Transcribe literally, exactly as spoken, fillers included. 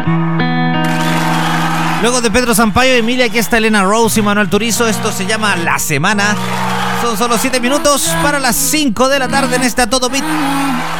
Luego de Pedro Sampaio y Emilia, aquí está Elena Rose y Manuel Turizo. Esto se llama La Semana. Son solo siete minutos para las cinco de la tarde en esta Todo Beat.